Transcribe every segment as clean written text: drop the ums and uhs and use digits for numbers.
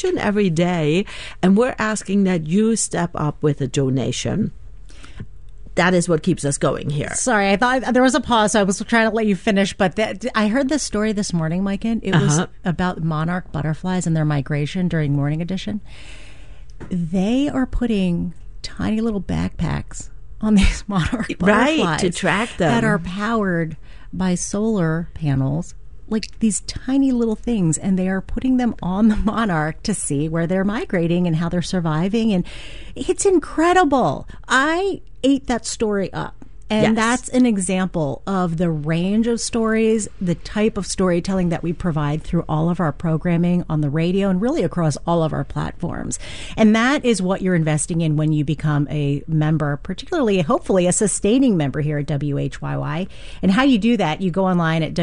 each and every day. And we're asking that you step up with a donation. That is what keeps us going here. Sorry, I thought there was a pause, so I was trying to let you finish. But I heard this story this morning, Mike. It was about monarch butterflies and their migration during Morning Edition. They are putting tiny little backpacks on these monarch butterflies, right, to track them, that are powered by solar panels, like these tiny little things, and they are putting them on the monarch to see where they're migrating and how they're surviving. And it's incredible. I ate that story up. And that's an example of the range of stories, the type of storytelling that we provide through all of our programming on the radio and really across all of our platforms. And that is what you're investing in when you become a member, particularly, hopefully, a sustaining member here at WHYY. And how you do that, you go online at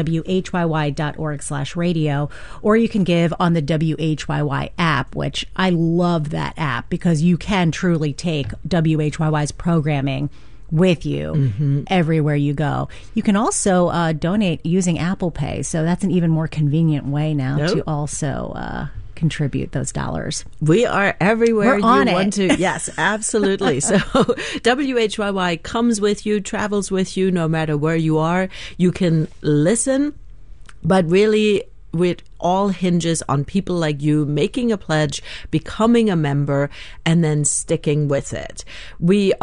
whyy.org/radio, or you can give on the WHYY app, which I love that app because you can truly take WHYY's programming with you everywhere you go. You can also donate using Apple Pay, so that's an even more convenient way now to also contribute those dollars. We are everywhere you want it. to. Yes, absolutely. So WHYY comes with you, travels with you, no matter where you are. You can listen, but really it all hinges on people like you making a pledge, becoming a member, and then sticking with it. We've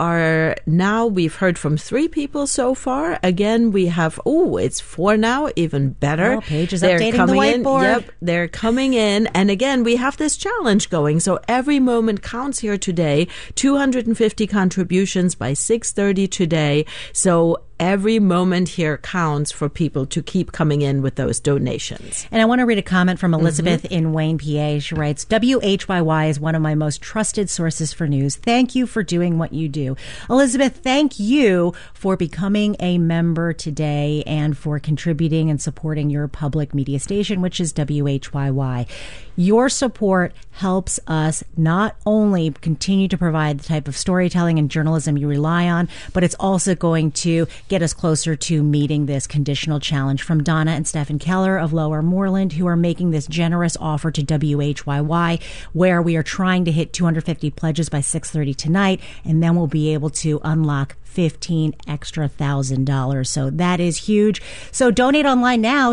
heard from 3 people so far. Again, we have, it's 4 now, even better. Oh, Paige is updating the whiteboard. Yep, they're coming in. And again, we have this challenge going. So every moment counts here today. 250 contributions by 6:30 today. So every moment here counts for people to keep coming in with those donations. And I want to read a comment from Elizabeth in Wayne, PA. She writes, WHYY is one of my most trusted sources for news. Thank you for doing what you do. Elizabeth, thank you for becoming a member today and for contributing and supporting your public media station, which is WHYY. Your support helps us not only continue to provide the type of storytelling and journalism you rely on, but it's also going to get us closer to meeting this conditional challenge. From Donna and Stephen Keller of Lower Moreland, who are making this generous offer to WHYY, where we are trying to hit 250 pledges by 6:30 tonight, and then we'll be able to unlock $15,000 extra. So that is huge. So donate online now,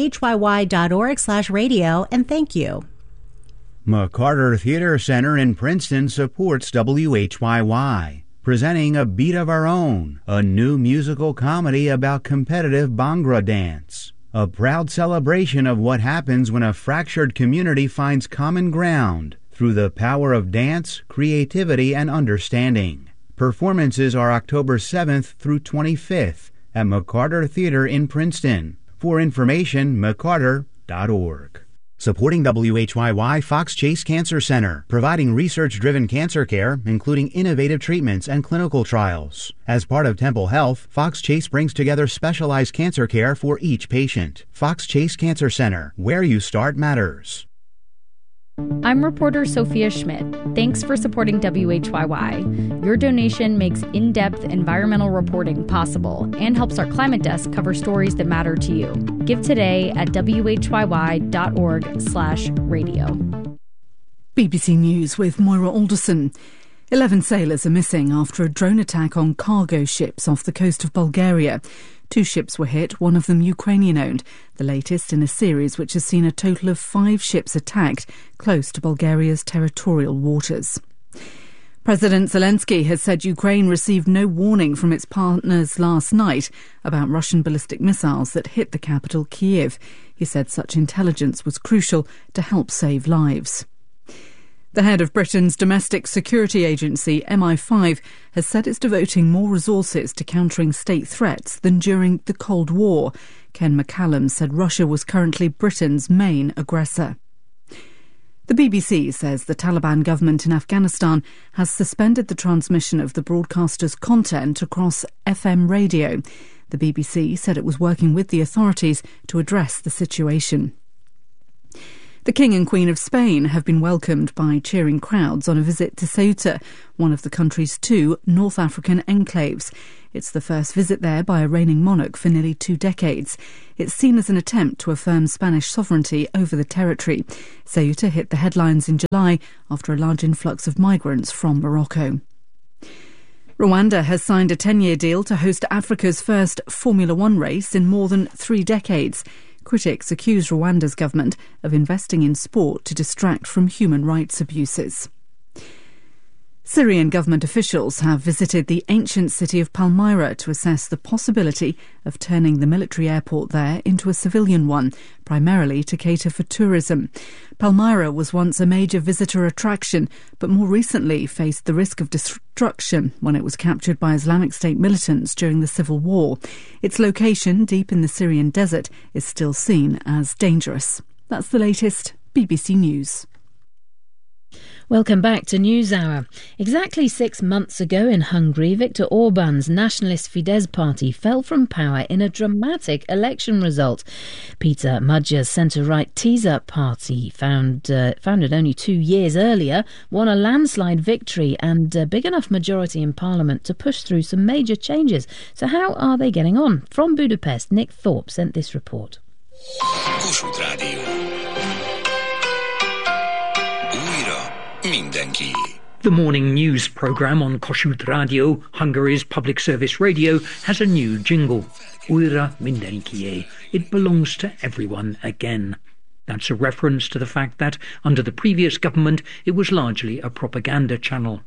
whyy.org/radio, and thank you. McCarter Theater Center in Princeton supports WHYY, presenting A Beat of Our Own, a new musical comedy about competitive Bhangra dance. A proud celebration of what happens when a fractured community finds common ground through the power of dance, creativity, and understanding. Performances are October 7th through 25th at McCarter Theater in Princeton. For information, mccarter.org. Supporting WHYY, Fox Chase Cancer Center, providing research-driven cancer care, including innovative treatments and clinical trials. As part of Temple Health, Fox Chase brings together specialized cancer care for each patient. Fox Chase Cancer Center, where you start matters. I'm reporter Sophia Schmidt. Thanks for supporting WHYY. Your donation makes in-depth environmental reporting possible and helps our climate desk cover stories that matter to you. Give today at whyy.org/radio. BBC News with Moira Alderson. 11 sailors are missing after a drone attack on cargo ships off the coast of Bulgaria. 2 ships were hit, one of them Ukrainian-owned, the latest in a series which has seen a total of 5 ships attacked close to Bulgaria's territorial waters. President Zelensky has said Ukraine received no warning from its partners last night about Russian ballistic missiles that hit the capital, Kyiv. He said such intelligence was crucial to help save lives. The head of Britain's domestic security agency, MI5, has said it's devoting more resources to countering state threats than during the Cold War. Ken McCallum said Russia was currently Britain's main aggressor. The BBC says the Taliban government in Afghanistan has suspended the transmission of the broadcaster's content across FM radio. The BBC said it was working with the authorities to address the situation. The King and Queen of Spain have been welcomed by cheering crowds on a visit to Ceuta, one of the country's 2 North African enclaves. It's the first visit there by a reigning monarch for nearly 2 decades. It's seen as an attempt to affirm Spanish sovereignty over the territory. Ceuta hit the headlines in July after a large influx of migrants from Morocco. Rwanda has signed a 10-year deal to host Africa's first Formula One race in more than 3 decades. Critics accuse Rwanda's government of investing in sport to distract from human rights abuses. Syrian government officials have visited the ancient city of Palmyra to assess the possibility of turning the military airport there into a civilian one, primarily to cater for tourism. Palmyra was once a major visitor attraction, but more recently faced the risk of destruction when it was captured by Islamic State militants during the civil war. Its location, deep in the Syrian desert, is still seen as dangerous. That's the latest. BBC News. Welcome back to NewsHour. Exactly 6 months ago in Hungary, Viktor Orban's nationalist Fidesz party fell from power in a dramatic election result. Peter Mudger's centre-right TISA party, founded only 2 years earlier, won a landslide victory and a big enough majority in Parliament to push through some major changes. So how are they getting on? From Budapest, Nick Thorpe sent this report. Kossuth Rádió. The morning news programme on Kossuth Rádió, Hungary's public service radio, has a new jingle. Újra mindenkié. It belongs to everyone again. That's a reference to the fact that, under the previous government, it was largely a propaganda channel.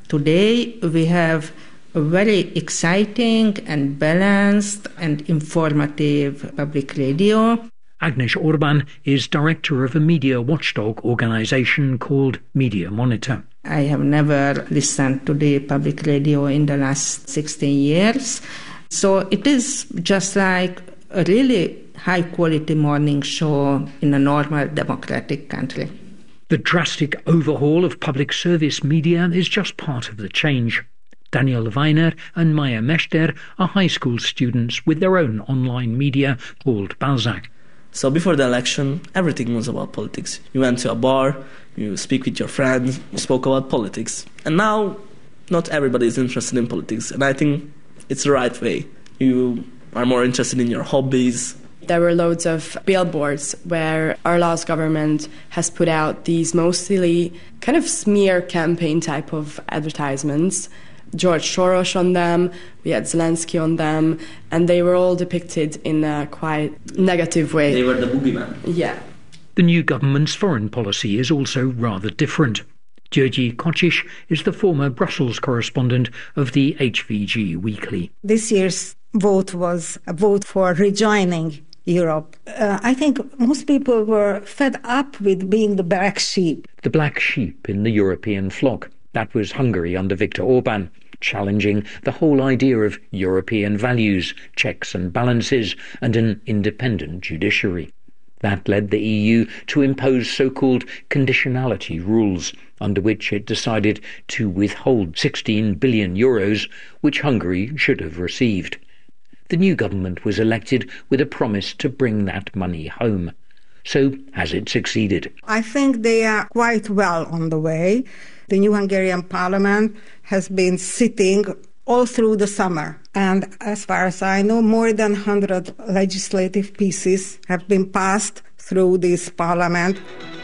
Today we have a very exciting and balanced and informative public radio. Agnes Orban is director of a media watchdog organisation called Media Monitor. I have never listened to the public radio in the last 16 years. So it is just like a really high-quality morning show in a normal democratic country. The drastic overhaul of public service media is just part of the change. Daniel Weiner and Maya Mester are high school students with their own online media called Balzac. So before the election, everything was about politics. You went to a bar, you speak with your friends, you spoke about politics. And now, not everybody is interested in politics. And I think it's the right way. You are more interested in your hobbies. There were loads of billboards where our last government has put out these mostly kind of smear campaign type of advertisements. George Soros on them, we had Zelensky on them, and they were all depicted in a quite negative way. They were the boogeyman. Yeah. The new government's foreign policy is also rather different. György Kocsis is the former Brussels correspondent of the HVG Weekly. This year's vote was a vote for rejoining Europe. I think most people were fed up with being the black sheep. The black sheep in the European flock. That was Hungary under Viktor Orban, challenging the whole idea of European values, checks and balances, and an independent judiciary. That led the EU to impose so-called conditionality rules, under which it decided to withhold 16 billion euros, which Hungary should have received. The new government was elected with a promise to bring that money home. So has it succeeded? I think they are quite well on the way. The new Hungarian parliament has been sitting all through the summer. And as far as I know, more than 100 legislative pieces have been passed through this parliament.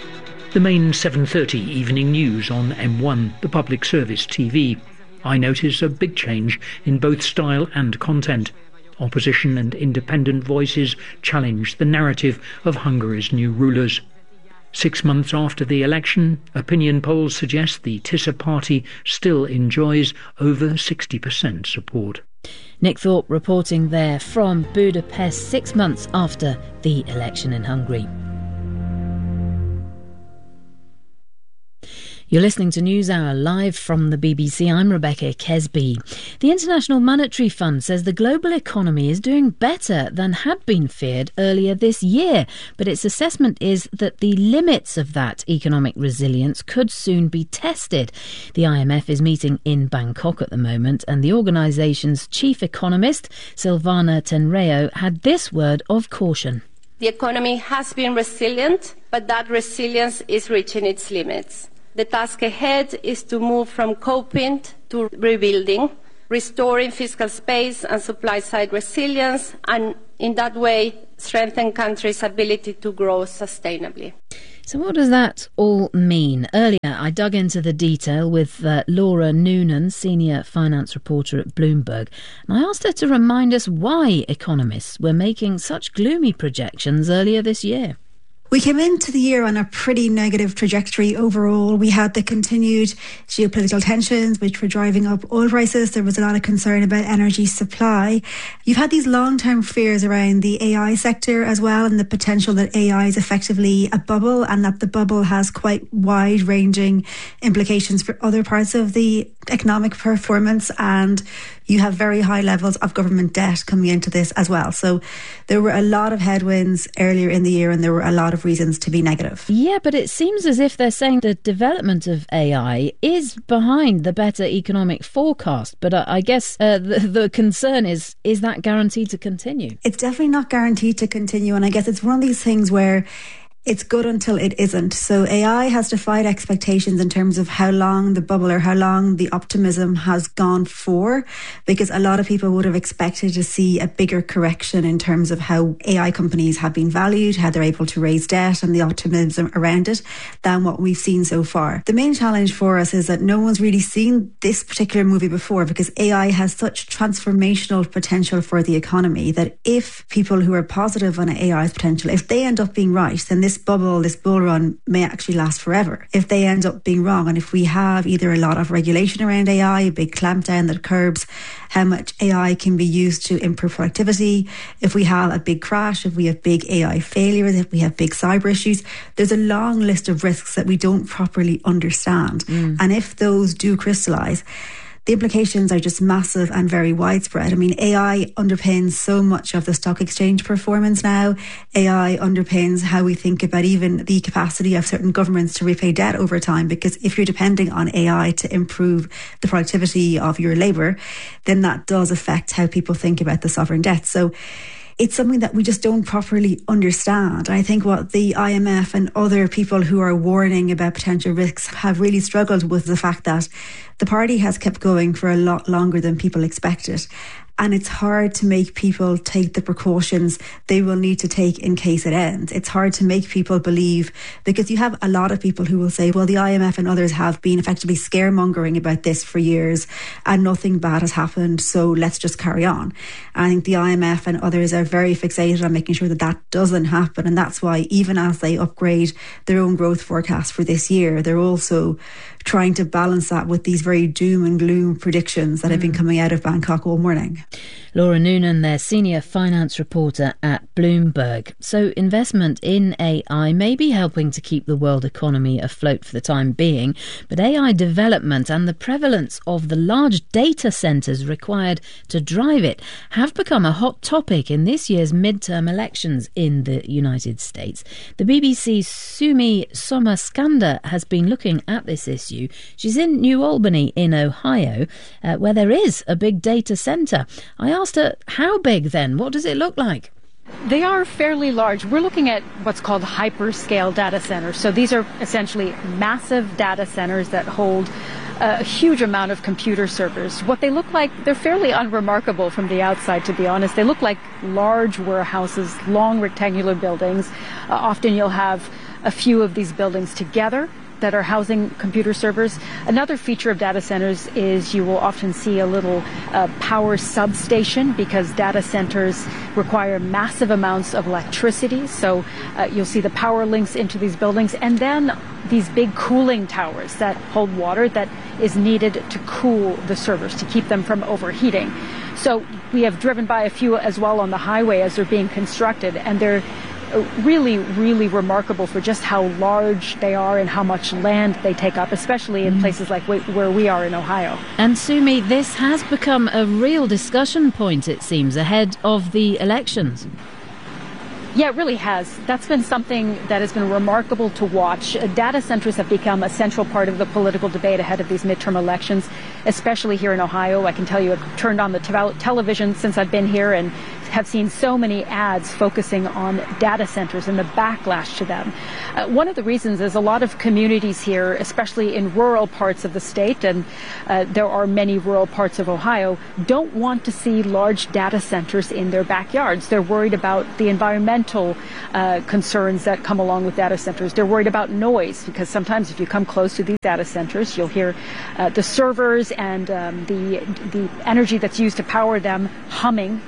The main 7:30 evening news on M1, the public service TV. I notice a big change in both style and content. Opposition and independent voices challenge the narrative of Hungary's new rulers. 6 months after the election, opinion polls suggest the TISA party still enjoys over 60% support. Nick Thorpe reporting there from Budapest 6 months after the election in Hungary. You're listening to NewsHour live from the BBC. I'm Rebecca Kesby. The International Monetary Fund says the global economy is doing better than had been feared earlier this year, but its assessment is that the limits of that economic resilience could soon be tested. The IMF is meeting in Bangkok at the moment, and the organisation's chief economist, Silvana Tenreo, had this word of caution. The economy has been resilient, but that resilience is reaching its limits. The task ahead is to move from coping to rebuilding, restoring fiscal space and supply side resilience, and in that way strengthen countries' ability to grow sustainably. So what does that all mean? Earlier, I dug into the detail with Laura Noonan, senior finance reporter at Bloomberg, and I asked her to remind us why economists were making such gloomy projections earlier this year. We came into the year on a pretty negative trajectory overall. We had the continued geopolitical tensions, which were driving up oil prices. There was a lot of concern about energy supply. You've had these long-term fears around the AI sector as well, and the potential that AI is effectively a bubble, and that the bubble has quite wide-ranging implications for other parts of the economic performance, and you have very high levels of government debt coming into this as well. So there were a lot of headwinds earlier in the year, and there were a lot of reasons to be negative. Yeah, but it seems as if they're saying the development of AI is behind the better economic forecast. But I guess the concern is that guaranteed to continue? It's definitely not guaranteed to continue. And I guess it's one of these things where it's good until it isn't. So AI has defied expectations in terms of how long the bubble or how long the optimism has gone for, because a lot of people would have expected to see a bigger correction in terms of how AI companies have been valued, how they're able to raise debt and the optimism around it, than what we've seen so far. The main challenge for us is that no one's really seen this particular movie before, because AI has such transformational potential for the economy that if people who are positive on AI's potential, if they end up being right, then this bubble, this bull run may actually last forever. If they end up being wrong, and if we have either a lot of regulation around AI, a big clampdown that curbs how much AI can be used to improve productivity, if we have a big crash, if we have big AI failures, if we have big cyber issues, there's a long list of risks that we don't properly understand. And if those do crystallise, the implications are just massive and very widespread. I mean, AI underpins so much of the stock exchange performance now. AI underpins how we think about even the capacity of certain governments to repay debt over time, because if you're depending on AI to improve the productivity of your labour, then that does affect how people think about the sovereign debt. So it's something that we just don't properly understand. I think what the IMF and other people who are warning about potential risks have really struggled with the fact that the party has kept going for a lot longer than people expected. And it's hard to make people take the precautions they will need to take in case it ends. It's hard to make people believe, because you have a lot of people who will say, well, the IMF and others have been effectively scaremongering about this for years and nothing bad has happened, so let's just carry on. I think the IMF and others are very fixated on making sure that that doesn't happen. And that's why even as they upgrade their own growth forecast for this year, they're also trying to balance that with these very doom and gloom predictions that have been coming out of Bangkok all morning. Laura Noonan, their senior finance reporter at Bloomberg. So investment in AI may be helping to keep the world economy afloat for the time being, but AI development and the prevalence of the large data centres required to drive it have become a hot topic in this year's midterm elections in the United States. The BBC's Sumi Somaskanda has been looking at this issue. She's in New Albany in Ohio, where there is a big data centre. I asked her, how big then? What does it look like? They are fairly large. We're looking at what's called hyperscale data centers. So these are essentially massive data centers that hold a huge amount of computer servers. What they look like, they're fairly unremarkable from the outside, to be honest. They look like large warehouses, long rectangular buildings. Often you'll have a few of these buildings together that are housing computer servers. Another feature of data centers is you will often see a little power substation, because data centers require massive amounts of electricity. So you'll see the power links into these buildings, and then these big cooling towers that hold water that is needed to cool the servers, to keep them from overheating. So we have driven by a few as well on the highway as they're being constructed, and they're really, really remarkable for just how large they are and how much land they take up, especially in places like where we are in Ohio. And Sumi, this has become a real discussion point, it seems, ahead of the elections. Yeah, it really has. That's been something that has been remarkable to watch. Data centers have become a central part of the political debate ahead of these midterm elections, especially here in Ohio. I can tell you I've turned on the television since I've been here, and have seen so many ads focusing on data centers and the backlash to them. One of the reasons is a lot of communities here, especially in rural parts of the state, and there are many rural parts of Ohio, don't want to see large data centers in their backyards. They're worried about the environmental concerns that come along with data centers. They're worried about noise, because sometimes if you come close to these data centers, you'll hear the servers and the energy that's used to power them humming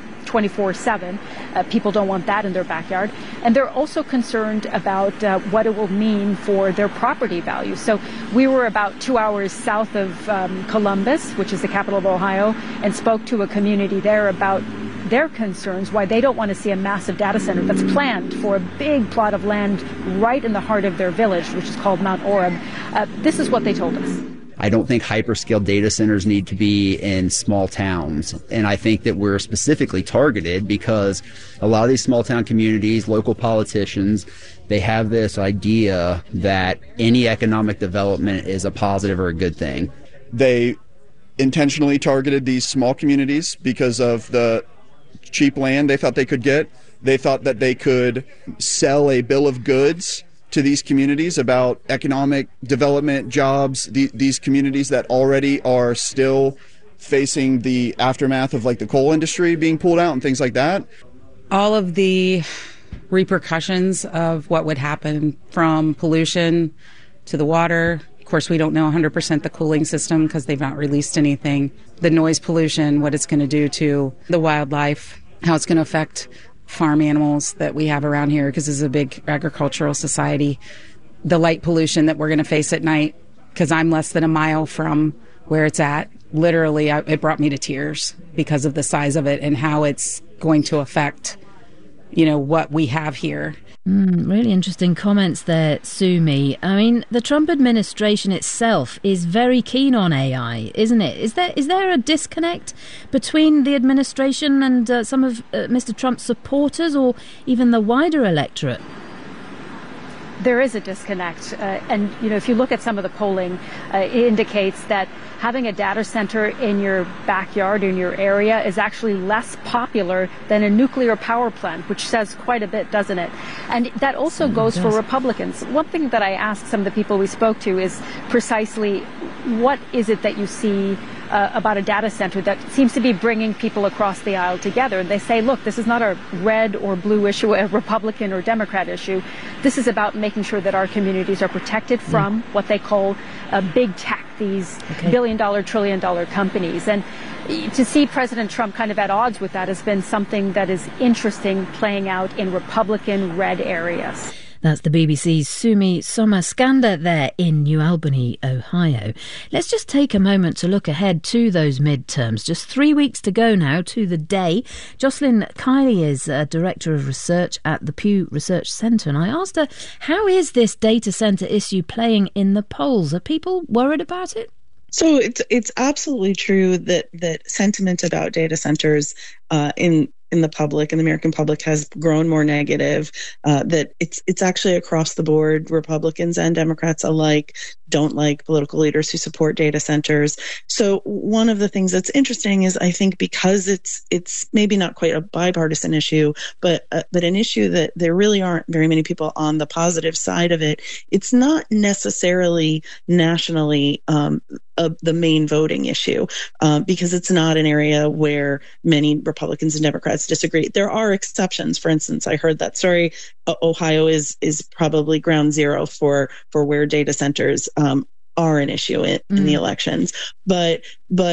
24/7. People don't want that in their backyard. And they're also concerned about what it will mean for their property value. So we were about 2 hours south of Columbus, which is the capital of Ohio, and spoke to a community there about their concerns, why they don't want to see a massive data center that's planned for a big plot of land right in the heart of their village, which is called Mount Orab. This is what they told us. I don't think hyperscale data centers need to be in small towns. And I think that we're specifically targeted because a lot of these small town communities, local politicians, they have this idea that any economic development is a positive or a good thing. They intentionally targeted these small communities because of the cheap land they thought they could get. They thought that they could sell a bill of goods to these communities about economic development, jobs, these communities that already are still facing the aftermath of like the coal industry being pulled out and things like that. All of the repercussions of what would happen from pollution to the water. Of course, we don't know 100% the cooling system because they've not released anything. The noise pollution, what it's going to do to the wildlife, how it's going to affect farm animals that we have around here because this is a big agricultural society. The light pollution that we're going to face at night because I'm less than a mile from where it's at. Literally, it brought me to tears because of the size of it and how it's going to affect, what we have here. Really interesting comments there, Sumi. I mean, the Trump administration itself is very keen on AI, isn't it? Is there a disconnect between the administration and some of Mr. Trump's supporters or even the wider electorate? There is a disconnect. And, if you look at some of the polling, it indicates that having a data center in your backyard, in your area, is actually less popular than a nuclear power plant, which says quite a bit, doesn't it? And that also goes for Republicans. One thing that I asked some of the people we spoke to is precisely what is it that you see about a data center that seems to be bringing people across the aisle together. And they say, look, this is not a red or blue issue, a Republican or Democrat issue. This is about making sure that our communities are protected from what they call big tech, these billion-dollar, trillion-dollar companies. And to see President Trump kind of at odds with that has been something that is interesting playing out in Republican red areas. That's the BBC's Sumi Somaskanda there in New Albany, Ohio. Let's just take a moment to look ahead to those midterms. Just 3 weeks to go now to the day. Jocelyn Kiley is Director of Research at the Pew Research Centre, and I asked her, how is this data centre issue playing in the polls? Are people worried about it? So it's absolutely true that sentiment about data centers in the public, in the American public, has grown more negative, that it's actually across the board. Republicans and Democrats alike don't like political leaders who support data centers. So one of the things that's interesting is I think because it's maybe not quite a bipartisan issue, but an issue that there really aren't very many people on the positive side of it. It's not necessarily nationally the main voting issue because it's not an area where many Republicans and Democrats disagree. There are exceptions. For instance, I heard that story. Ohio is probably ground zero for where data centers are an issue in the elections. But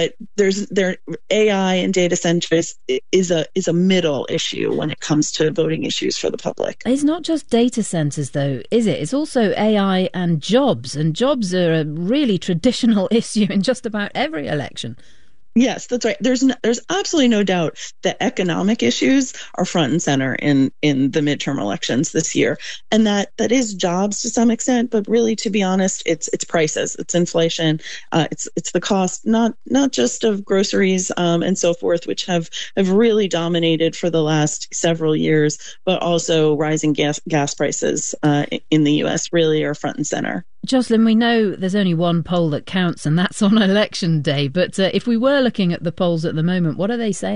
AI and data centers is a middle issue when it comes to voting issues for the public. It's not just data centers, though, is it? It's also AI and jobs are a really traditional issue in just about every election. Yes, that's right. There's absolutely no doubt that economic issues are front and center in the midterm elections this year, and that is jobs to some extent. But really, to be honest, it's prices, it's inflation, it's the cost not just of groceries and so forth, which have really dominated for the last several years, but also rising gas prices in the U.S. really are front and center. Jocelyn, we know there's only one poll that counts, and that's on election day. But if we were looking at the polls at the moment, what are they saying?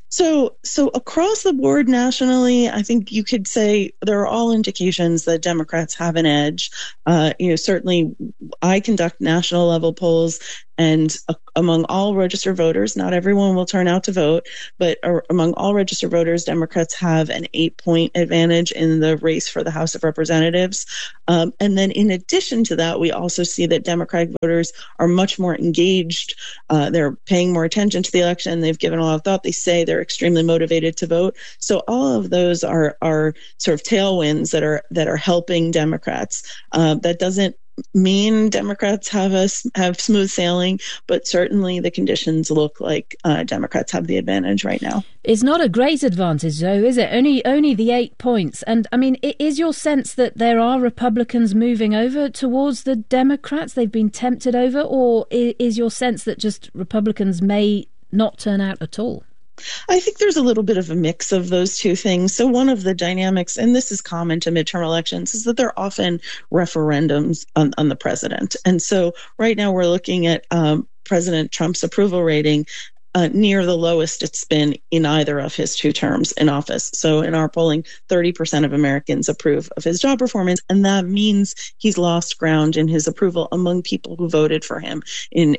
So across the board nationally, I think you could say there are all indications that Democrats have an edge. Certainly I conduct national level polls, and among all registered voters, not everyone will turn out to vote, but among all registered voters, Democrats have an 8-point advantage in the race for the House of Representatives. And then in addition to that, we also see that Democratic voters are much more engaged. They're paying more attention to the election. They've given a lot of thought. They say they're extremely motivated to vote. So all of those are sort of tailwinds that are helping Democrats. That doesn't mean Democrats have smooth sailing, but certainly the conditions look like Democrats have the advantage right now. It's not a great advantage, though, is it? Only the 8 points. And, I mean, is your sense that there are Republicans moving over towards the Democrats? They've been tempted over? Or is your sense that just Republicans may not turn out at all? I think there's a little bit of a mix of those two things. So one of the dynamics, and this is common to midterm elections, is that they're often referendums on the president. And so right now we're looking at President Trump's approval rating near the lowest it's been in either of his 2 terms in office. So in our polling, 30% of Americans approve of his job performance, and that means he's lost ground in his approval among people who voted for him in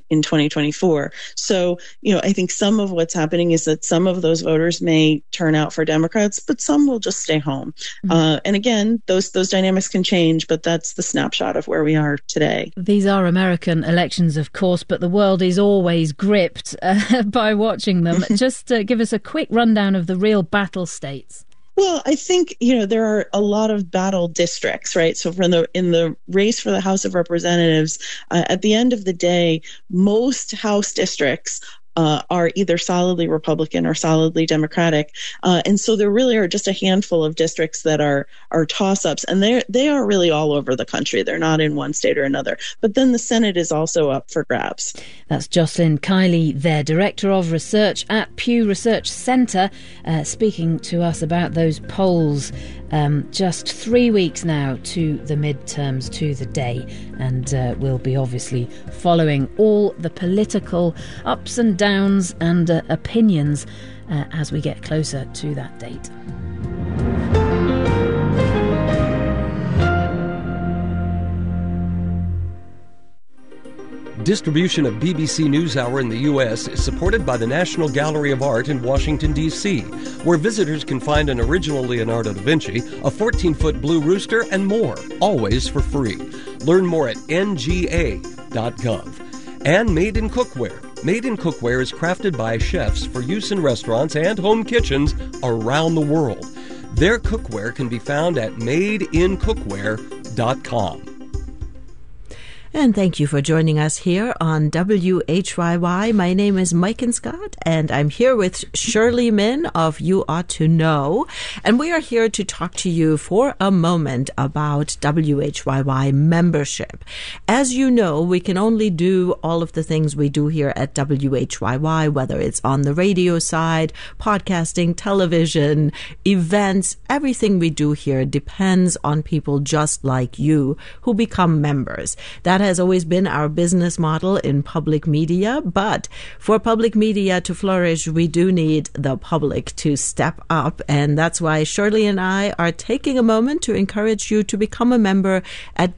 2024. So, I think some of what's happening is that some of those voters may turn out for Democrats, but some will just stay home. Mm-hmm. And again, those dynamics can change, but that's the snapshot of where we are today. These are American elections, of course, but the world is always gripped by watching them. Just give us a quick rundown of the real battle states. Well, I think, there are a lot of battle districts, right? So in the race for the House of Representatives, at the end of the day, most House districts are either solidly Republican or solidly Democratic. And so there really are just a handful of districts that are toss-ups, and they are really all over the country. They're not in one state or another. But then the Senate is also up for grabs. That's Jocelyn Kiley there, Director of Research at Pew Research Centre, speaking to us about those polls. Just 3 weeks now to the midterms, to the day, and we'll be obviously following all the political ups and downs and opinions as we get closer to that date. Distribution of BBC NewsHour in the U.S. is supported by the National Gallery of Art in Washington, D.C., where visitors can find an original Leonardo da Vinci, a 14-foot blue rooster, and more, always for free. Learn more at nga.gov. And Made in Cookware. Made in Cookware is crafted by chefs for use in restaurants and home kitchens around the world. Their cookware can be found at madeincookware.com. And thank you for joining us here on WHYY. My name is Maiken Scott, and I'm here with Shirley Min of You Ought to Know. And we are here to talk to you for a moment about WHYY membership. As you know, we can only do all of the things we do here at WHYY, whether it's on the radio side, podcasting, television, events. Everything we do here depends on people just like you who become members. That has always been our business model in public media, but for public media to flourish, we do need the public to step up, and that's why Shirley and I are taking a moment to encourage you to become a member at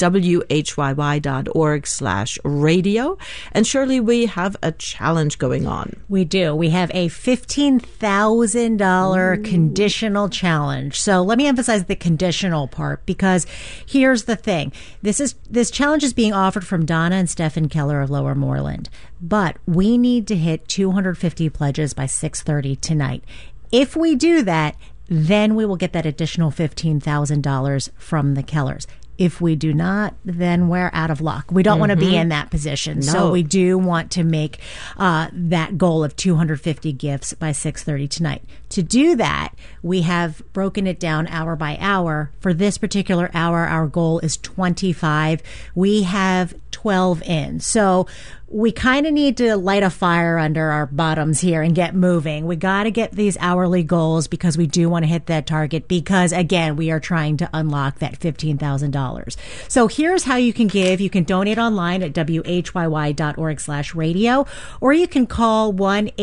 whyy.org/radio. And Shirley, we have a challenge going on. We do. We have a $15,000 conditional challenge. So let me emphasize the conditional part, because here's the thing. This challenge is being offered from Donna and Stephen Keller of Lower Moreland, but we need to hit 250 pledges by 6:30 tonight. If we do that, then we will get that additional $15,000 from the Kellers. If we do not, then we're out of luck. We don't want to be in that position. No. So we do want to make that goal of 250 gifts by 6:30 tonight. To do that, we have broken it down hour by hour. For this particular hour, our goal is 25. We have 12 in. So we kind of need to light a fire under our bottoms here and get moving. We got to get these hourly goals because we do want to hit that target because, again, we are trying to unlock that $15,000. So here's how you can give. You can donate online at whyy.org/radio, or you can call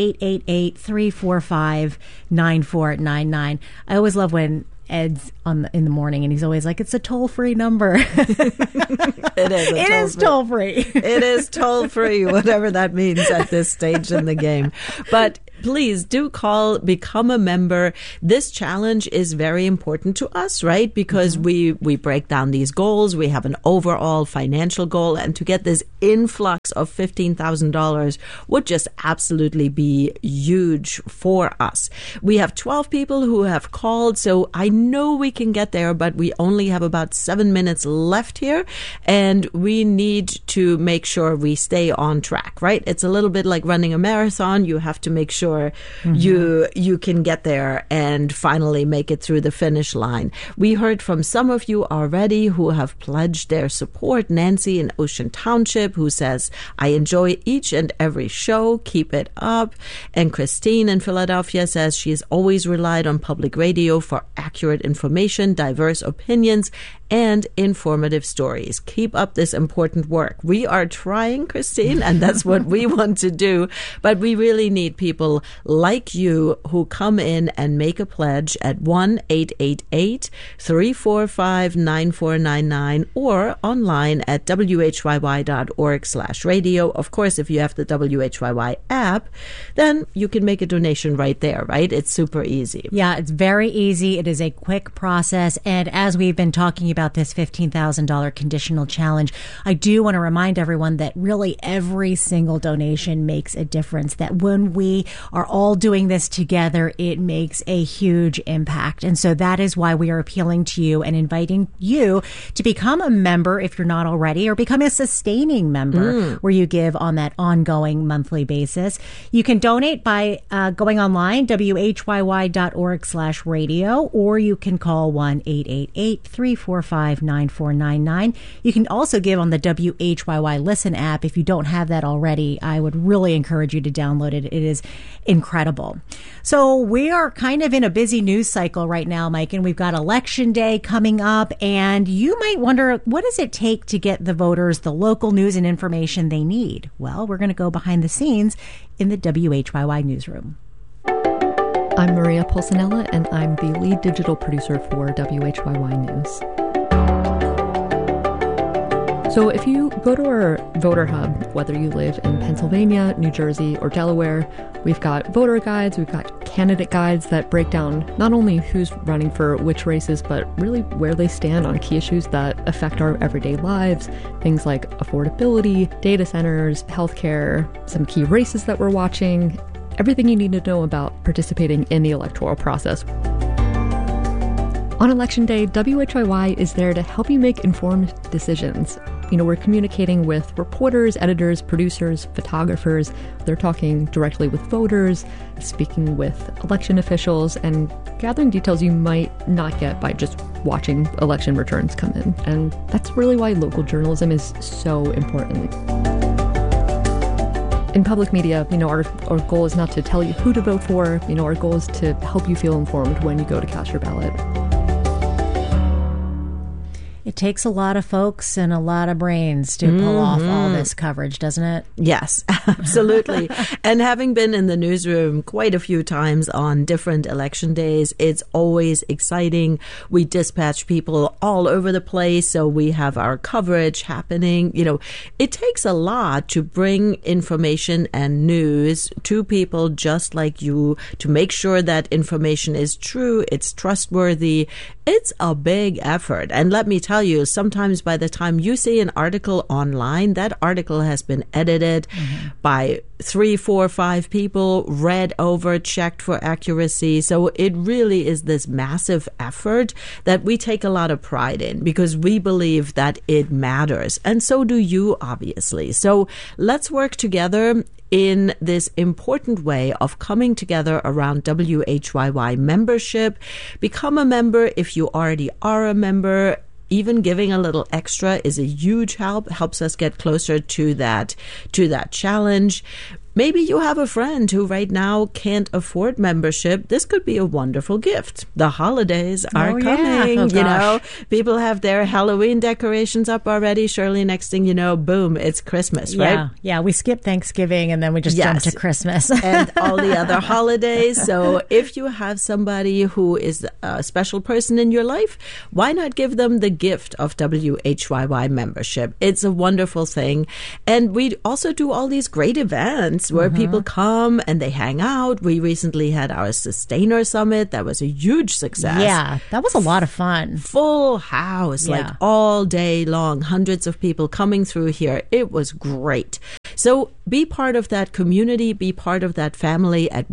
1-888-345-9499. I always love when Ed's in the morning and he's always like, it's a toll-free number. It is toll-free. It is toll-free, whatever that means at this stage in the game. But please do call, become a member. This challenge is very important to us, right? Because we break down these goals. We have an overall financial goal, and to get this influx of $15,000 would just absolutely be huge for us. We have 12 people who have called, so I know we can get there, but we only have about 7 minutes left here, and we need to make sure we stay on track, right? It's a little bit like running a marathon. You have to make sure you can get there and finally make it through the finish line. We heard from some of you already who have pledged their support. Nancy in Ocean Township, who says, I enjoy each and every show. Keep it up. And Christine in Philadelphia says she's always relied on public radio for accurate information, diverse opinions, and informative stories. Keep up this important work. We are trying, Christine, and that's what we want to do. But we really need people like you who come in and make a pledge at 1-888-345-9499 or online at whyy.org/radio. Of course, if you have the WHYY app, then you can make a donation right there, right? It's super easy. Yeah, it's very easy. It is a quick process. And as we've been talking about this $15,000 conditional challenge, I do want to remind everyone that really every single donation makes a difference, that when we are all doing this together, it makes a huge impact. And so that is why we are appealing to you and inviting you to become a member if you're not already, or become a sustaining member where you give on that ongoing monthly basis. You can donate by going online, whyy.org/radio, or you can call 1-888-345-9499. You can also give on the WHYY Listen app. If you don't have that already, I would really encourage you to download it. It is incredible. So we are kind of in a busy news cycle right now, Mike, and we've got Election Day coming up, and you might wonder, what does it take to get the voters the local news and information they need? Well, we're going to go behind the scenes in the WHYY newsroom. I'm Maria Pulcinella, and I'm the lead digital producer for WHYY News. So if you go to our voter hub, whether you live in Pennsylvania, New Jersey, or Delaware, we've got voter guides, we've got candidate guides that break down not only who's running for which races, but really where they stand on key issues that affect our everyday lives. Things like affordability, data centers, healthcare, some key races that we're watching, everything you need to know about participating in the electoral process. On Election Day, WHYY is there to help you make informed decisions. You know, we're communicating with reporters, editors, producers, photographers. They're talking directly with voters, speaking with election officials, and gathering details you might not get by just watching election returns come in. And that's really why local journalism is so important. In public media, you know, our goal is not to tell you who to vote for. You know, our goal is to help you feel informed when you go to cast your ballot. It takes a lot of folks and a lot of brains to pull off all this coverage, doesn't it? Yes, absolutely. And having been in the newsroom quite a few times on different election days, it's always exciting. We dispatch people all over the place, so we have our coverage happening. You know, it takes a lot to bring information and news to people just like you, to make sure that information is true, it's trustworthy. It's a big effort. And let me tell you, sometimes by the time you see an article online, that article has been edited by 3, 4, 5 people, read over, checked for accuracy. So it really is this massive effort that we take a lot of pride in because we believe that it matters. And so do you, obviously. So let's work together in this important way of coming together around WHYY membership. Become a member if you already are a member. even giving a little extra is a huge help, helps us get closer to that challenge. Maybe you have a friend who right now can't afford membership. This could be a wonderful gift. The holidays are coming. You know, people have their Halloween decorations up already. Shirley, next thing you know, boom, it's Christmas, right? Yeah, we skip Thanksgiving and then we just jump to Christmas. And all the other holidays. So if you have somebody who is a special person in your life, why not give them the gift of WHYY membership? It's a wonderful thing. And we also do all these great events where people come and they hang out. We recently had our Sustainer Summit. That was a huge success. Yeah, that was a lot of fun. Full house, like all day long. Hundreds of people coming through here. It was great. So be part of that community, be part of that family at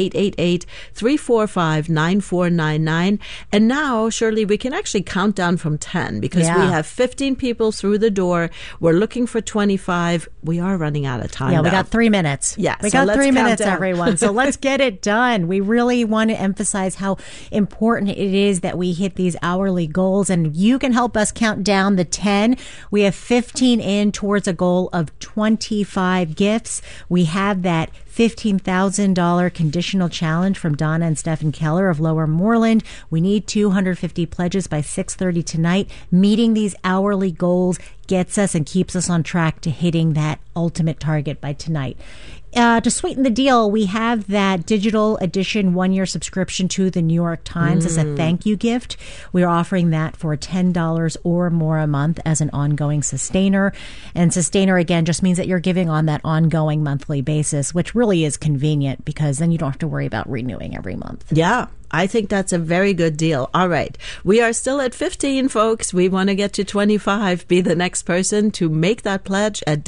1-888-345-9499. And now, Shirley, we can actually count down from 10 because we have 15 people through the door. We're looking for 25. We are running out of time. Yeah, we got 3 minutes. Yeah, we got 3 minutes, everyone. So let's get it done. We really want to emphasize how important it is that we hit these hourly goals, and you can help us count down the 10. We have 15 in towards a goal of 25 gifts. We have that $15,000 conditional challenge from Donna and Stephen Keller of Lower Moreland. We need 250 pledges by 6:30 tonight. Meeting these hourly goals gets us and keeps us on track to hitting that ultimate target by tonight. To sweeten the deal, we have that digital edition 1-year subscription to the New York Times as a thank you gift. We are offering that for $10 or more a month as an ongoing sustainer. And sustainer, again, just means that you're giving on that ongoing monthly basis, which really is convenient because then you don't have to worry about renewing every month. Yeah. I think that's a very good deal. All right. We are still at 15, folks. We want to get to 25. Be the next person to make that pledge at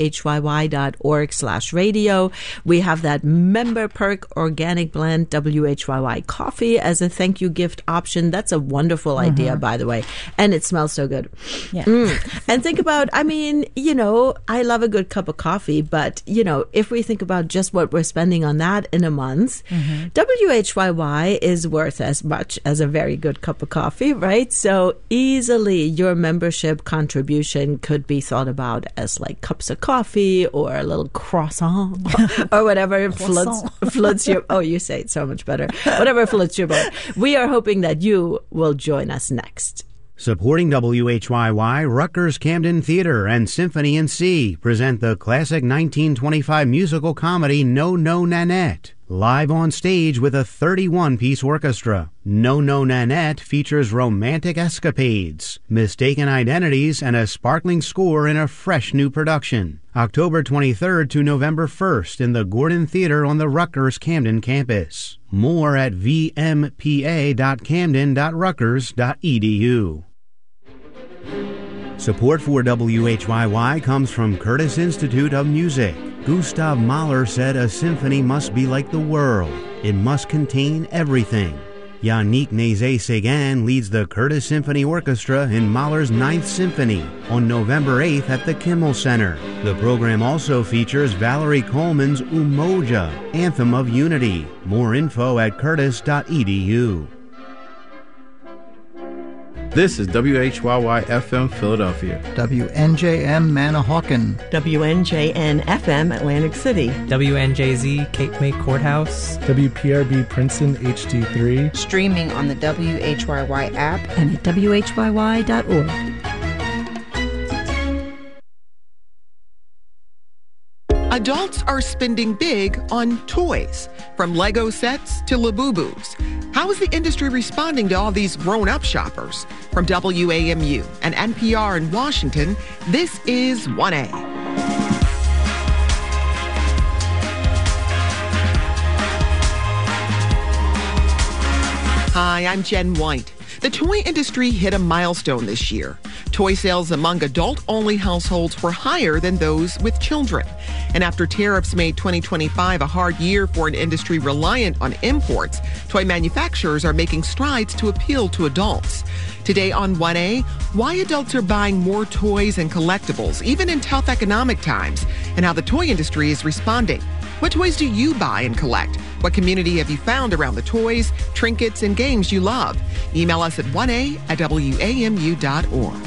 whyy.org/radio. We have that member perk organic blend WHYY coffee as a thank you gift option. That's a wonderful idea, by the way. And it smells so good. Yeah. And think about, I mean, you know, I love a good cup of coffee, but, you know, if we think about just what we're spending on that in a month, WHYY is worth as much as a very good cup of coffee, right? So easily your membership contribution could be thought about as like cups of coffee or a little croissant or whatever floats your, oh, you say it so much better. Whatever floats your boat. We are hoping that you will join us next. Supporting WHYY, Rutgers Camden Theater and Symphony in C present the classic 1925 musical comedy No No Nanette. Live on stage with a 31-piece orchestra. No No Nanette features romantic escapades, mistaken identities, and a sparkling score in a fresh new production. October 23rd to November 1st in the Gordon Theater on the Rutgers Camden campus. More at vmpa.camden.rutgers.edu. Support for WHYY comes from Curtis Institute of Music. Gustav Mahler said a symphony must be like the world. It must contain everything. Yannick Nézet-Séguin leads the Curtis Symphony Orchestra in Mahler's 9th Symphony on November 8th at the Kimmel Center. The program also features Valerie Coleman's Umoja, Anthem of Unity. More info at curtis.edu. This is WHYY-FM Philadelphia. WNJM Manahawkin. WNJN FM Atlantic City. WNJZ Cape May Courthouse. WPRB Princeton HD3. Streaming on the WHYY app and at WHYY.org. Adults are spending big on toys, from Lego sets to Labubus. How is the industry responding to all these grown-up shoppers? From WAMU and NPR in Washington, this is 1A. Hi, I'm Jen White. The toy industry hit a milestone this year. Toy sales among adult-only households were higher than those with children. And after tariffs made 2025 a hard year for an industry reliant on imports, toy manufacturers are making strides to appeal to adults. Today on 1A, why adults are buying more toys and collectibles, even in tough economic times, and how the toy industry is responding. What toys do you buy and collect? What community have you found around the toys, trinkets, and games you love? Email us at 1a@wamu.org.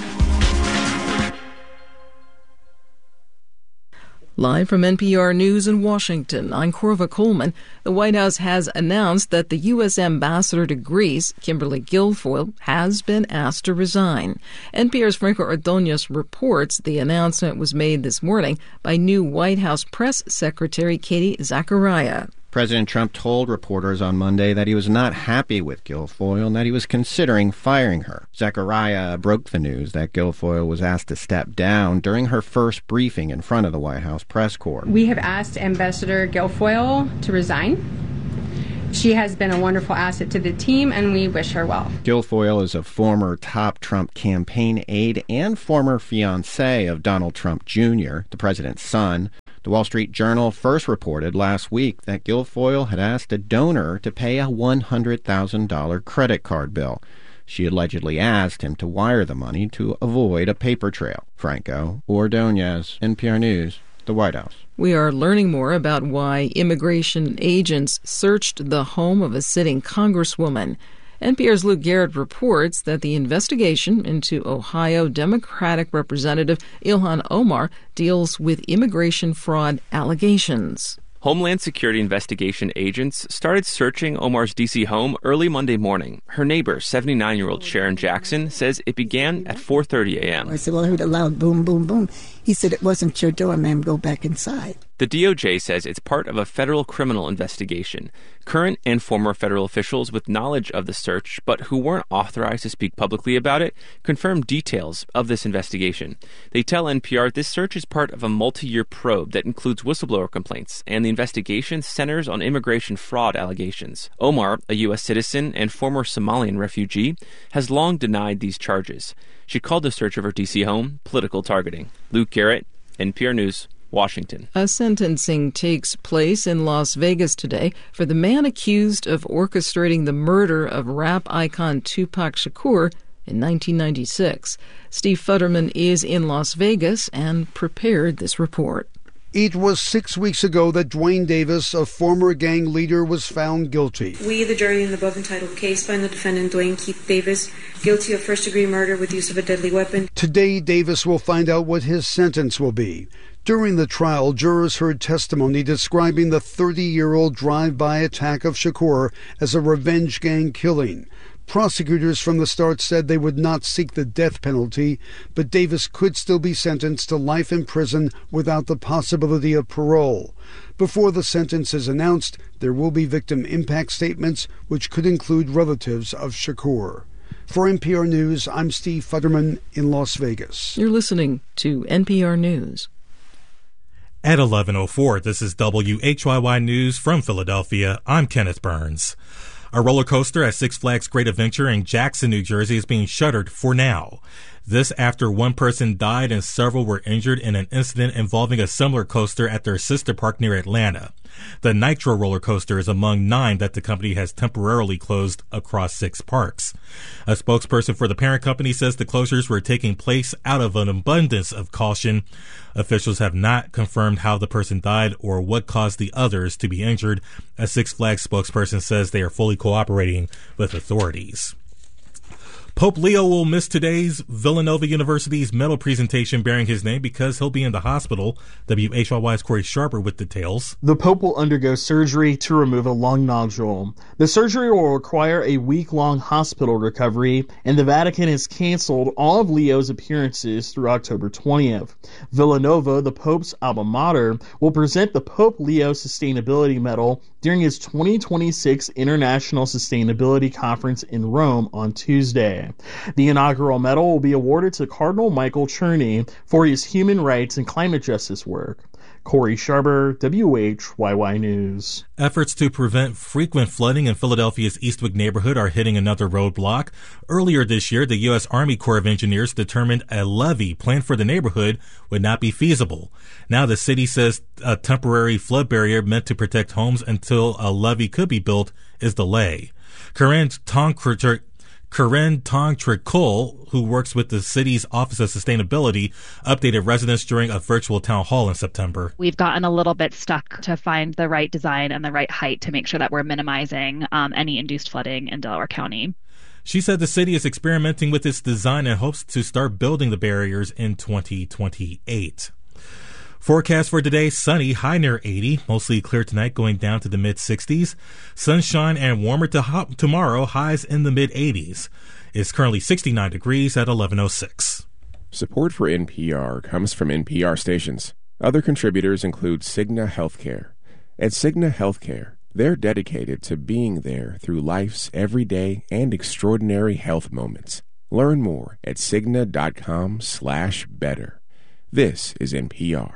Live from NPR News in Washington, I'm Corva Coleman. The White House has announced that the U.S. ambassador to Greece, Kimberly Guilfoyle, has been asked to resign. NPR's Franco Ordonez reports the announcement was made this morning by new White House Press Secretary Katie Zachariah. President Trump told reporters on Monday that he was not happy with Guilfoyle and that he was considering firing her. Zachariah broke the news that Guilfoyle was asked to step down during her first briefing in front of the White House press corps. We have asked Ambassador Guilfoyle to resign. She has been a wonderful asset to the team, and we wish her well. Guilfoyle is a former top Trump campaign aide and former fiancé of Donald Trump Jr., the president's son. The Wall Street Journal first reported last week that Guilfoyle had asked a donor to pay a $100,000 credit card bill. She allegedly asked him to wire the money to avoid a paper trail. Franco Ordonez, NPR News, the White House. We are learning more about why immigration agents searched the home of a sitting congresswoman. NPR's Luke Garrett reports that the investigation into Ohio Democratic Representative Ilhan Omar deals with immigration fraud allegations. Homeland Security investigation agents started searching Omar's D.C. home early Monday morning. Her neighbor, 79-year-old Sharon Jackson, says it began at 4:30 a.m. I said, well, I heard a loud boom, boom, boom. He said, it wasn't your door, ma'am. Go back inside. The DOJ says it's part of a federal criminal investigation. Current and former federal officials with knowledge of the search, but who weren't authorized to speak publicly about it, confirmed details of this investigation. They tell NPR this search is part of a multi-year probe that includes whistleblower complaints, and the investigation centers on immigration fraud allegations. Omar, a U.S. citizen and former Somalian refugee, has long denied these charges. She called the search of her D.C. home political targeting. Luke Garrett, NPR News, Washington. A sentencing takes place in Las Vegas today for the man accused of orchestrating the murder of rap icon Tupac Shakur in 1996. Steve Futterman is in Las Vegas and prepared this report. It was 6 weeks ago that Dwayne Davis, a former gang leader, was found guilty. We, the jury in the above entitled case, find the defendant, Dwayne Keith Davis, guilty of first-degree murder with use of a deadly weapon. Today, Davis will find out what his sentence will be. During the trial, jurors heard testimony describing the 30-year-old drive-by attack of Shakur as a revenge gang killing. Prosecutors from the start said they would not seek the death penalty, but Davis could still be sentenced to life in prison without the possibility of parole. Before the sentence is announced, there will be victim impact statements, which could include relatives of Shakur. For NPR News, I'm Steve Futterman in Las Vegas. You're listening to NPR News. At 11:04, this is WHYY News from Philadelphia. I'm Kenneth Burns. A roller coaster at Six Flags Great Adventure in Jackson, New Jersey is being shuttered for now. This after one person died and several were injured in an incident involving a similar coaster at their sister park near Atlanta. The Nitro roller coaster is among 9 that the company has temporarily closed across 6 parks. A spokesperson for the parent company says the closures were taking place out of an abundance of caution. Officials have not confirmed how the person died or what caused the others to be injured. A Six Flags spokesperson says they are fully cooperating with authorities. Pope Leo will miss today's Villanova University's medal presentation bearing his name because he'll be in the hospital. WHYY's Corey Sharper with details. The Pope will undergo surgery to remove a lung nodule. The surgery will require a week-long hospital recovery, and the Vatican has canceled all of Leo's appearances through October 20th. Villanova, the Pope's alma mater, will present the Pope Leo Sustainability Medal during his 2026 International Sustainability Conference in Rome on Tuesday. Tuesday. The inaugural medal will be awarded to Cardinal Michael Cherney for his human rights and climate justice work. Corey Sharber, WHYY News. Efforts to prevent frequent flooding in Philadelphia's Eastwick neighborhood are hitting another roadblock. Earlier this year, the U.S. Army Corps of Engineers determined a levee planned for the neighborhood would not be feasible. Now the city says a temporary flood barrier meant to protect homes until a levee could be built is delayed. Karen Tong-Tricol, who works with the city's Office of Sustainability, updated residents during a virtual town hall in September. We've gotten a little bit stuck to find the right design and the right height to make sure that we're minimizing any induced flooding in Delaware County. She said the city is experimenting with its design and hopes to start building the barriers in 2028. Forecast for today, sunny, high near 80, mostly clear tonight, going down to the mid-60s. Sunshine and warmer tomorrow, highs in the mid-80s. It's currently 69 degrees at 11:06. Support for NPR comes from NPR stations. Other contributors include Cigna Healthcare. At Cigna Healthcare, they're dedicated to being there through life's everyday and extraordinary health moments. Learn more at Cigna.com/better. This is NPR.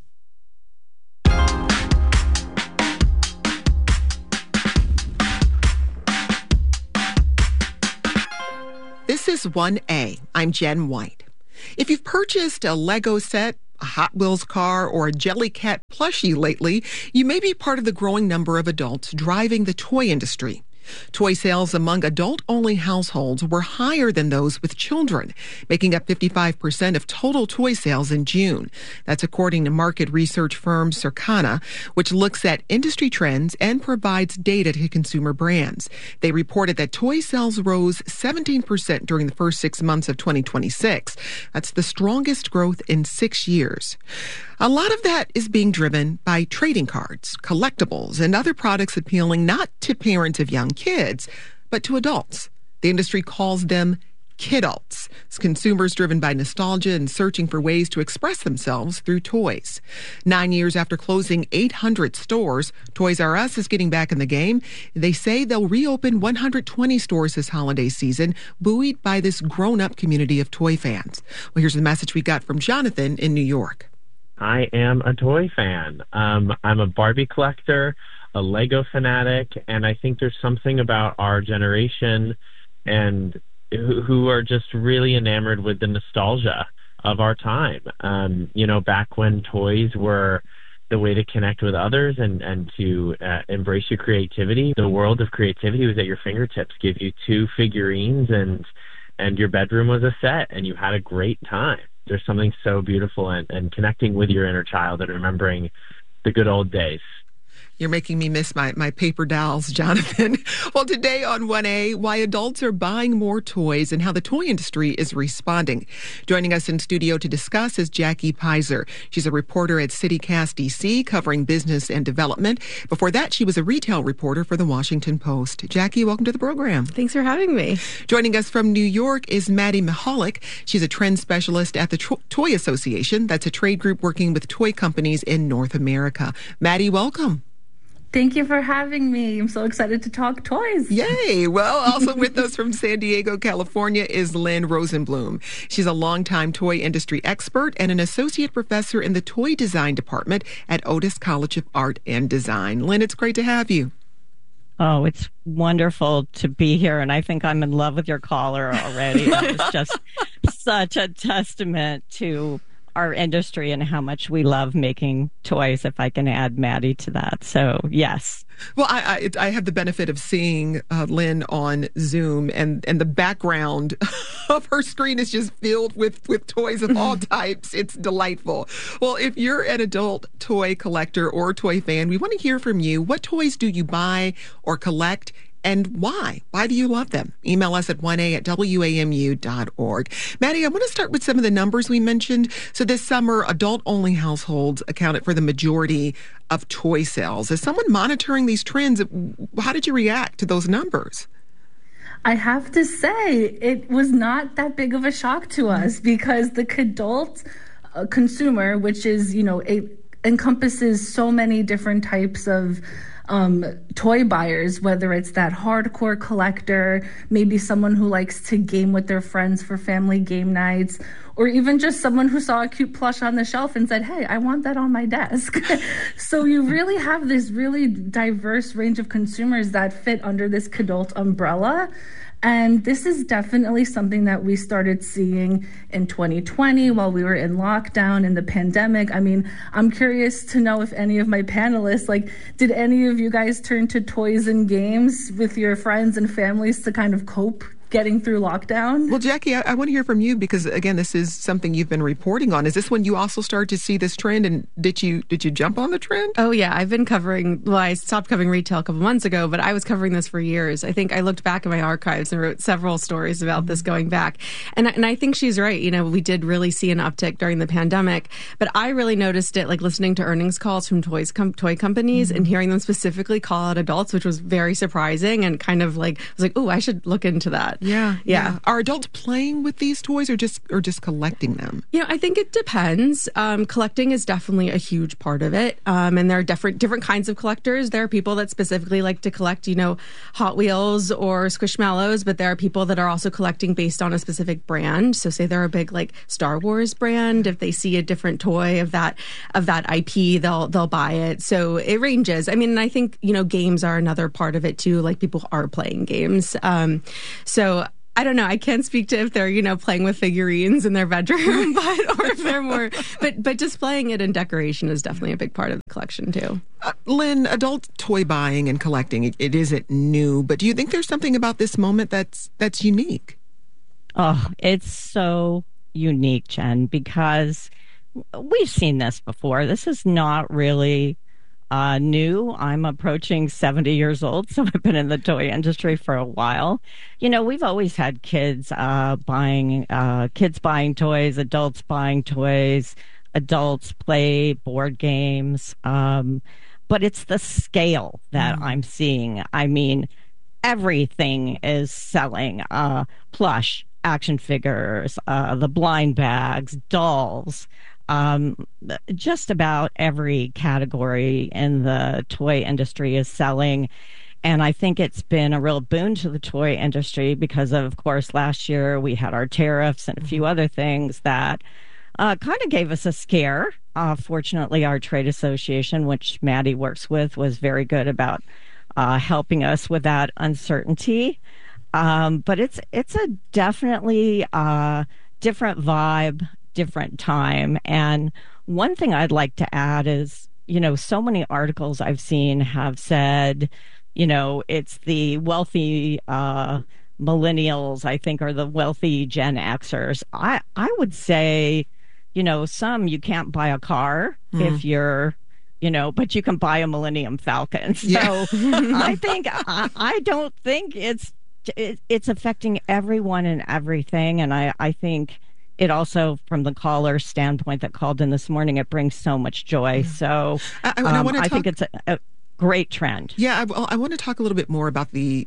This is 1A. I'm Jen White. If you've purchased a Lego set, a Hot Wheels car, or a Jellycat plushie lately, you may be part of the growing number of adults driving the toy industry. Toy sales among adult-only households were higher than those with children, making up 55% of total toy sales in June. That's according to market research firm Circana, which looks at industry trends and provides data to consumer brands. They reported that toy sales rose 17% during the first 6 months of 2026. That's the strongest growth in 6 years. A lot of that is being driven by trading cards, collectibles, and other products appealing not to parents of young kids, but to adults. The industry calls them kidults. It's consumers driven by nostalgia and searching for ways to express themselves through toys. 9 years after closing 800 stores, Toys R Us is getting back in the game. They say they'll reopen 120 stores this holiday season, buoyed by this grown-up community of toy fans. Well, here's the message we got from Jonathan in New York. I am a toy fan. I'm a Barbie collector, a Lego fanatic, and I think there's something about our generation and who are just really enamored with the nostalgia of our time. Back when toys were the way to connect with others and to embrace your creativity. The world of creativity was at your fingertips. Give you 2 figurines and your bedroom was a set and you had a great time. There's something so beautiful and connecting with your inner child and remembering the good old days. You're making me miss my paper dolls, Jonathan. Well, today on 1A, why adults are buying more toys and how the toy industry is responding. Joining us in studio to discuss is Jackie Pizer. She's a reporter at CityCast DC covering business and development. Before that, she was a retail reporter for the Washington Post. Jackie, welcome to the program. Thanks for having me. Joining us from New York is Maddie Mihalik. She's a trend specialist at the Toy Association. That's a trade group working with toy companies in North America. Maddie, welcome. Thank you for having me. I'm so excited to talk toys. Yay. Well, also with us from San Diego, California is Lynn Rosenblum. She's a longtime toy industry expert and an associate professor in the toy design department at Otis College of Art and Design. Lynn, it's great to have you. Oh, it's wonderful to be here, and I think I'm in love with your caller already. It's just such a testament to our industry and how much we love making toys, if I can add Maddie to that. So, yes. Well, I have the benefit of seeing Lynn on Zoom, and the background of her screen is just filled with toys of all types. It's delightful. Well, if you're an adult toy collector or toy fan, we want to hear from you. What toys do you buy or collect? And why? Why do you love them? Email us at 1a@wamu.org. Maddie, I want to start with some of the numbers we mentioned. So this summer, adult-only households accounted for the majority of toy sales. As someone monitoring these trends, how did you react to those numbers? I have to say, it was not that big of a shock to us because the adult consumer, which is, encompasses so many different types of toy buyers, whether it's that hardcore collector, maybe someone who likes to game with their friends for family game nights, or even just someone who saw a cute plush on the shelf and said, hey, I want that on my desk. So you really have this really diverse range of consumers that fit under this Kidult umbrella. And this is definitely something that we started seeing in 2020 while we were in lockdown in the pandemic. I mean, I'm curious to know if any of my panelists, did any of you guys turn to toys and games with your friends and families to kind of cope getting through lockdown? Well, Jackie, I want to hear from you because, again, this is something you've been reporting on. Is this when you also started to see this trend, and did you jump on the trend? Oh, yeah. I've been I stopped covering retail a couple months ago, but I was covering this for years. I think I looked back at my archives and wrote several stories about this going back. And I think she's right. We did really see an uptick during the pandemic, but I really noticed it listening to earnings calls from toy companies and hearing them specifically call out adults, which was very surprising and kind of was oh, I should look into that. Yeah. Are adults playing with these toys or just collecting them? I think it depends. Collecting is definitely a huge part of it. And there are different kinds of collectors. There are people that specifically like to collect, Hot Wheels or Squishmallows, but there are people that are also collecting based on a specific brand. So say they're a big Star Wars brand. If they see a different toy of that IP, they'll buy it. So it ranges. I mean, and I think, games are another part of it too. People are playing games. So I don't know. I can't speak to if they're, playing with figurines in their bedroom, or if they're more, but displaying it in decoration is definitely a big part of the collection too. Lynn, adult toy buying and collecting, it isn't new, but do you think there's something about this moment that's unique? Oh, it's so unique, Jen, because we've seen this before. This is not really new. I'm approaching 70 years old, so I've been in the toy industry for a while. We've always had kids buying toys, adults buying toys, adults play board games. But it's the scale that I'm seeing. I mean, everything is selling. Plush, action figures, the blind bags, dolls. Just about every category in the toy industry is selling. And I think it's been a real boon to the toy industry because of course, last year we had our tariffs and a few other things that kind of gave us a scare. Fortunately, our trade association, which Maddie works with, was very good about helping us with that uncertainty. But it's a definitely different vibe, different time. And one thing I'd like to add is, so many articles I've seen have said, it's the wealthy millennials, I think, are the wealthy Gen Xers. I would say, some you can't buy a car if you're, but you can buy a Millennium Falcon. So I think, I don't think it's affecting everyone and everything. And I think it also, from the caller standpoint that called in this morning, it brings so much joy. So I think it's a great trend. Yeah, I want to talk a little bit more about the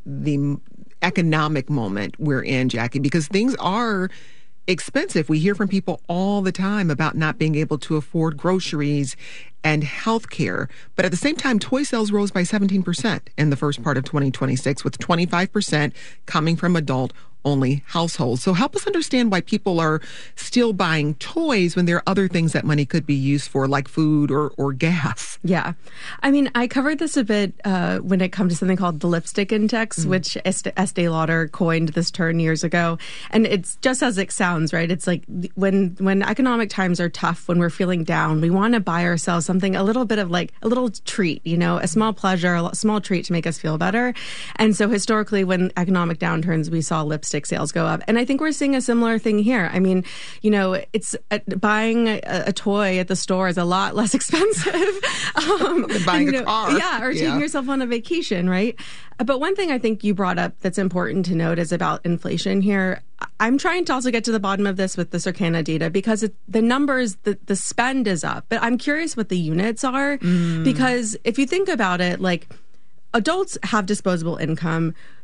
economic moment we're in, Jackie, because things are expensive. We hear from people all the time about not being able to afford groceries and health care. But at the same time, toy sales rose by 17% in the first part of 2026, with 25% coming from adult-only households. So help us understand why people are still buying toys when there are other things that money could be used for, like food or gas. Yeah. I mean, I covered this a bit when it comes to something called the lipstick index, which Estee Lauder coined this term years ago. And it's just as it sounds, right? It's like when economic times are tough, when we're feeling down, we want to buy ourselves something, a little bit of a little treat, a small pleasure, a small treat to make us feel better. And so historically, when economic downturns, we saw lipstick sales go up. And I think we're seeing a similar thing here. I mean, it's buying a toy at the store is a lot less expensive than buying a car. Yeah, or taking yourself on a vacation, right? But one thing I think you brought up that's important to note is about inflation here. I'm trying to also get to the bottom of this with the Circana data because the numbers, the spend is up. But I'm curious what the units are because if you think about it, adults have disposable income.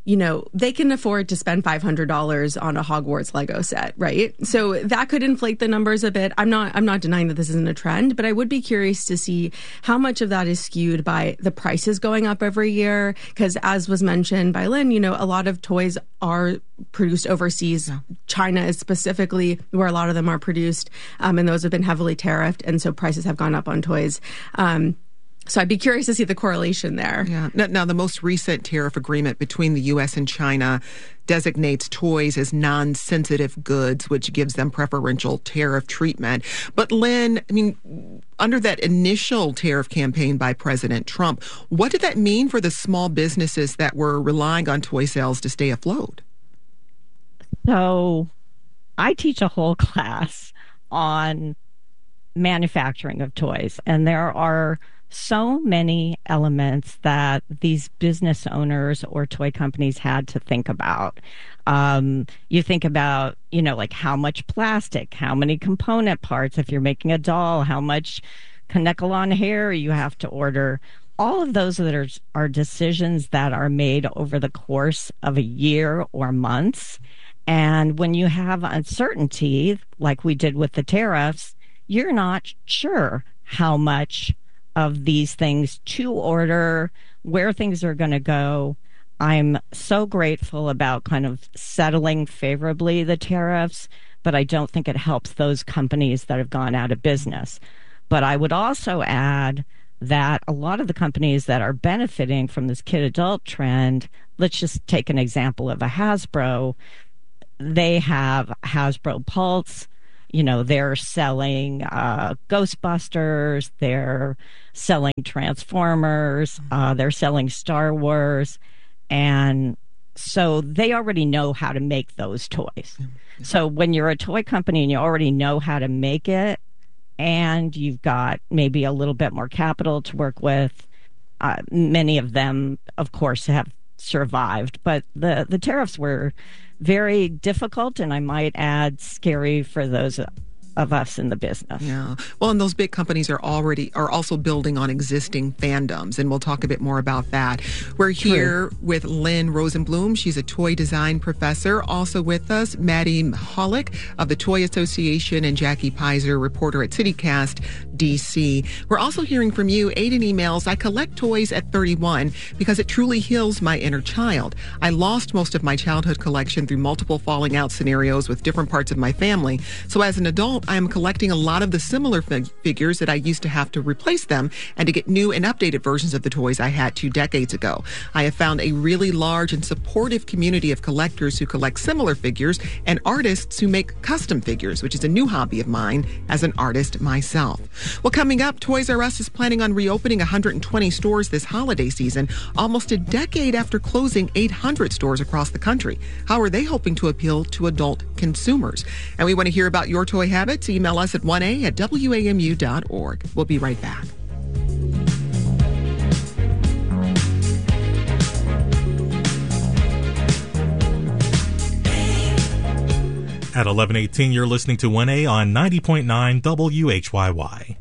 they can afford to spend $500 on a Hogwarts Lego set, right? So that could inflate the numbers a bit. I'm not denying that this isn't a trend, but I would be curious to see how much of that is skewed by the prices going up every year. Because as was mentioned by Lynn, a lot of toys are produced overseas. Yeah. China is specifically where a lot of them are produced, and those have been heavily tariffed, and so prices have gone up on toys. So I'd be curious to see the correlation there. Yeah. Now, the most recent tariff agreement between the U.S. and China designates toys as non-sensitive goods, which gives them preferential tariff treatment. But Lynn, under that initial tariff campaign by President Trump, what did that mean for the small businesses that were relying on toy sales to stay afloat? So I teach a whole class on manufacturing of toys, and there are so many elements that these business owners or toy companies had to think about. You think about, like how much plastic, how many component parts, if you're making a doll, how much Kanekalon hair you have to order. All of those are decisions that are made over the course of a year or months. And when you have uncertainty, like we did with the tariffs, you're not sure how much of these things to order, where things are going to go. I'm so grateful about kind of settling favorably the tariffs, but I don't think it helps those companies that have gone out of business. But I would also add that a lot of the companies that are benefiting from this kid-adult trend, let's just take an example of a Hasbro. They have Hasbro Pulse. They're selling Ghostbusters, they're selling Transformers, they're selling Star Wars. And so they already know how to make those toys. So when you're a toy company and you already know how to make it, and you've got maybe a little bit more capital to work with, many of them, of course, have survived. But the tariffs were very difficult, and I might add scary for those of us in the business. Yeah. Well, and those big companies are also building on existing fandoms, and we'll talk a bit more about that. We're here with Lynn Rosenblum. She's a toy design professor. Also with us, Maddie Hollick of the Toy Association and Jackie Pizer, reporter at CityCast DC. We're also hearing from you. 8 in emails. I collect toys at 31 because it truly heals my inner child. I lost most of my childhood collection through multiple falling out scenarios with different parts of my family. So as an adult, I am collecting a lot of the similar figures that I used to have to replace them and to get new and updated versions of the toys I had 2 decades ago. I have found a really large and supportive community of collectors who collect similar figures and artists who make custom figures, which is a new hobby of mine as an artist myself. Well, coming up, Toys R Us is planning on reopening 120 stores this holiday season, almost a decade after closing 800 stores across the country. How are they hoping to appeal to adult consumers? And we want to hear about your toy habits. Email us at 1a@wamu.org. We'll be right back. At 11:18, you're listening to 1A on 90.9 WHYY.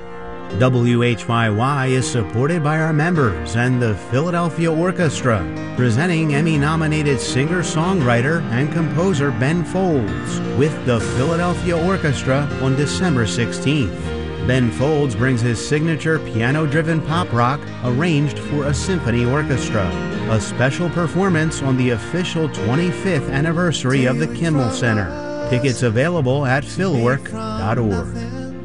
WHYY is supported by our members and the Philadelphia Orchestra, presenting Emmy-nominated singer-songwriter and composer Ben Folds with the Philadelphia Orchestra on December 16th. Ben Folds brings his signature piano-driven pop rock arranged for a symphony orchestra, a special performance on the official 25th anniversary of the Kimmel Center. Tickets available at philwork.org.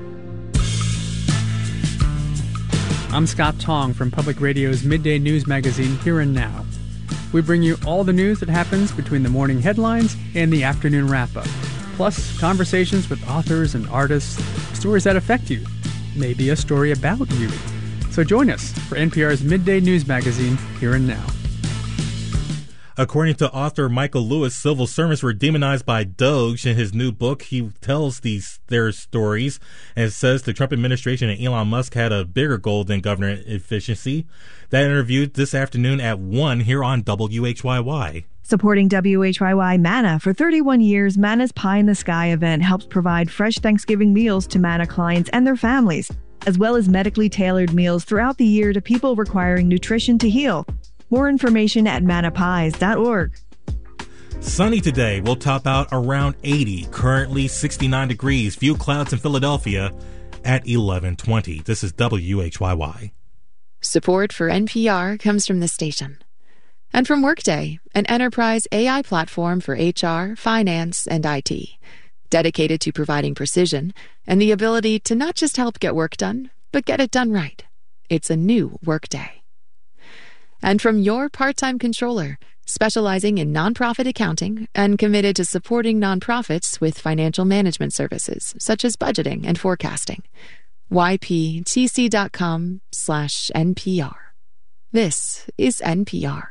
I'm Scott Tong from Public Radio's midday news magazine, Here and Now. We bring you all the news that happens between the morning headlines and the afternoon wrap-up, plus conversations with authors and artists, stories that affect you, maybe a story about you. So join us for NPR's midday news magazine, Here and Now. According to author Michael Lewis, civil servants were demonized by Doge. In his new book, he tells their stories, and it says the Trump administration and Elon Musk had a bigger goal than government efficiency. That interview this afternoon at 1 here on WHYY. Supporting WHYY Manna for 31 years, Manna's Pie in the Sky event helps provide fresh Thanksgiving meals to Manna clients and their families, as well as medically tailored meals throughout the year to people requiring nutrition to heal. More information at manapies.org. Sunny today will top out around 80, currently 69 degrees. Few clouds in Philadelphia at 11:20. This is WHYY. Support for NPR comes from the station. And from Workday, an enterprise AI platform for HR, finance, and IT. Dedicated to providing precision and the ability to not just help get work done, but get it done right. It's a new Workday. And from your part-time controller, specializing in nonprofit accounting and committed to supporting nonprofits with financial management services, such as budgeting and forecasting. yptc.com/NPR. This is NPR.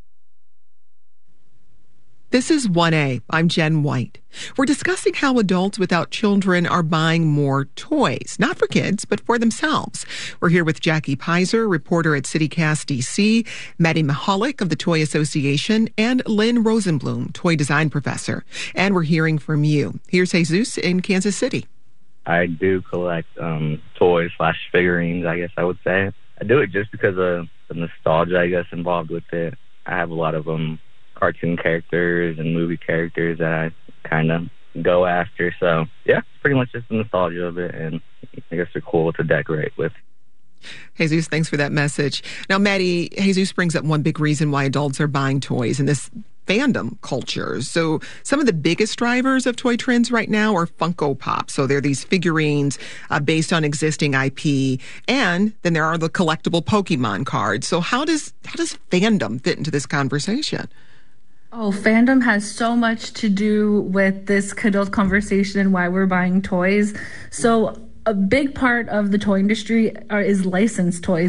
This is 1A. I'm Jen White. We're discussing how adults without children are buying more toys, not for kids, but for themselves. We're here with Jackie Pizer, reporter at CityCast DC, Maddie Mahalik of the Toy Association, and Lynn Rosenblum, toy design professor. And we're hearing from you. Here's Jesus in Kansas City. I do collect toys/figurines, I guess I would say. I do it just because of the nostalgia, I guess, involved with it. I have a lot of cartoon characters and movie characters that I kind of go after. So, yeah, pretty much just the nostalgia of it, and I guess they're cool to decorate with. Jesus, thanks for that message. Now, Maddie, Jesus brings up one big reason why adults are buying toys, and this fandom culture. So some of the biggest drivers of toy trends right now are Funko Pop. So they're these figurines based on existing IP. And then there are the collectible Pokemon cards. So how does fandom fit into this conversation? Oh, fandom has so much to do with this kidult conversation and why we're buying toys. So a big part of the toy industry is licensed toys.